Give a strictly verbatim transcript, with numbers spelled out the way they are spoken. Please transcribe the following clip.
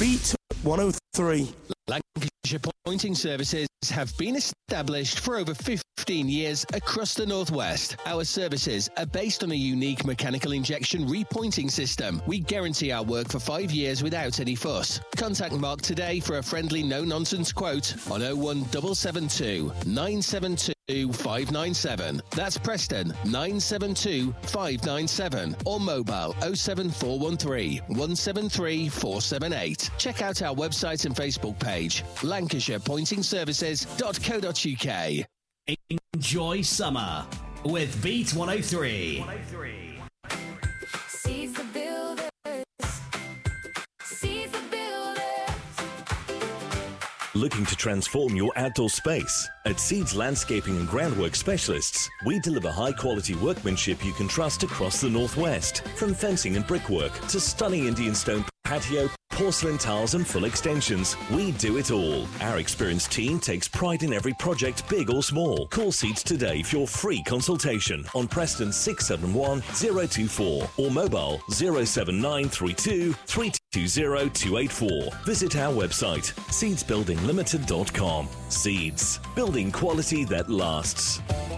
Beat one oh three. Lancashire Pointing Services have been established for over fifteen years across the Northwest. Our services are based on a unique mechanical injection repointing system. We guarantee our work for five years without any fuss. Contact Mark today for a friendly no-nonsense quote on oh one seven seven two, nine seven two, five nine seven. That's Preston nine seven two, five nine seven or mobile oh seven four one three, one seven three, four seven eight. Check out our website and Facebook page, lancashire pointing services dot co dot uk. Enjoy summer with Beat one oh three. Seeds the builders. Seeds the builders. Looking to transform your outdoor space? At Seeds Landscaping and Groundwork Specialists, we deliver high-quality workmanship you can trust across the Northwest. From fencing and brickwork to stunning Indian stone patio, porcelain tiles and full extensions, we do it all. Our experienced team takes pride in every project, big or small. Call Seeds today for your free consultation on Preston six seven one, zero two four or mobile zero seven nine three two, three two zero, two eight four. Visit our website, seeds building limited dot com. Seeds, building quality that lasts.